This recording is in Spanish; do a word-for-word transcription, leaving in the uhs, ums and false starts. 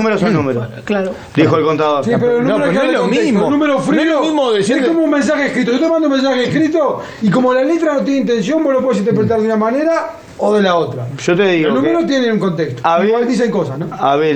números son números. Claro. Dijo el contador. Sí, pero el No, número pero que no es habla lo contexto, mismo. el número frío, No es lo mismo decir- es como un mensaje escrito. Yo te mando un mensaje escrito y como la letra no tiene intención, vos lo puedes interpretar de una manera o de la otra. Yo te digo Los que números tienen un contexto. Abel- Igual dicen cosas, ¿no? Abel